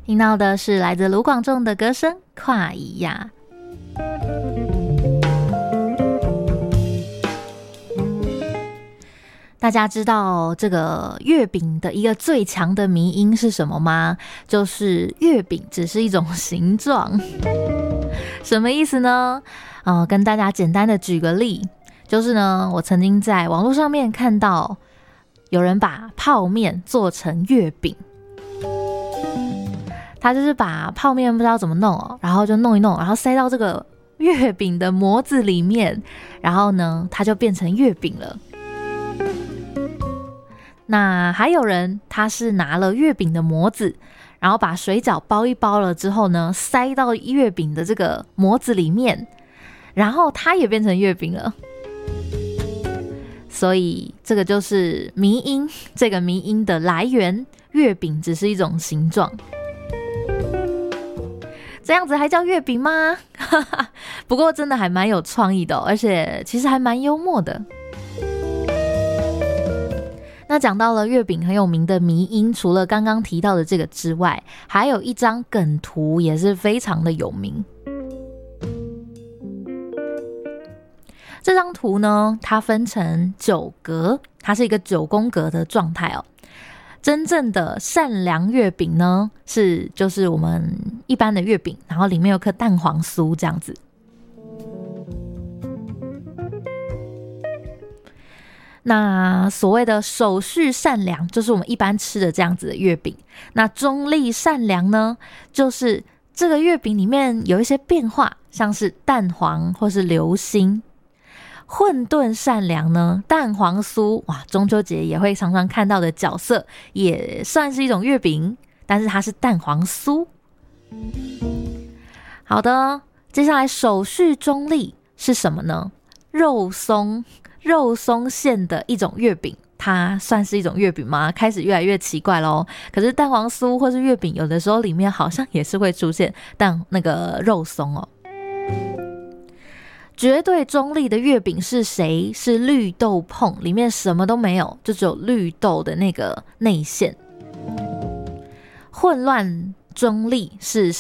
听到的是来自卢广仲的歌声《跨一亚》。大家知道这个月饼的一个最强的迷因是什么吗？就是月饼只是一种形状。什么意思呢？跟大家简单的举个例，就是呢，我曾经在网络上面看到有人把泡面做成月饼。他就是把泡面不知道怎么弄然后就弄一弄，然后塞到这个月饼的模子里面，然后呢，它就变成月饼了。那还有人他是拿了月饼的模子，然后把水饺包一包了之后呢，塞到月饼的这个模子里面，然后它也变成月饼了。所以这个就是迷因，这个迷因的来源，月饼只是一种形状。这样子还叫月饼吗？不过真的还蛮有创意的而且其实还蛮幽默的。那讲到了月饼很有名的迷因，除了刚刚提到的这个之外，还有一张梗图也是非常的有名。这张图呢，它分成9格，它是一个9宫格的状态真正的善良月饼呢，就是我们一般的月饼，然后里面有颗蛋黄酥这样子。那所谓的手续善良，就是我们一般吃的这样子的月饼。那中立善良呢，就是这个月饼里面有一些变化，像是蛋黄或是流心。混沌善良呢，蛋黄酥，哇，中秋节也会常常看到的角色，也算是一种月饼，但是它是蛋黄酥。好的，接下来手续中立是什么呢？肉松馅的一种月饼，它算是一种月饼吗？开始越来越奇怪咯。可是蛋黄酥或是月饼，有的时候里面好像也是会出现那个肉松绝对中立的月饼是谁？是绿豆椪，里面什么都没有，就只有绿豆的那个内馅。混乱中立是